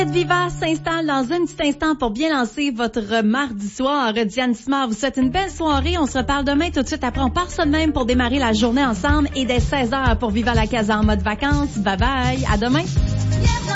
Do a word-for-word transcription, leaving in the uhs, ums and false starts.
Viva s'installe dans un petit instant pour bien lancer votre mardi soir. Diane Simard vous souhaite une belle soirée. On se reparle demain tout de suite après. On part ça de même pour démarrer la journée ensemble et dès seize heures pour Viva la Casa en mode vacances. Bye bye. À demain.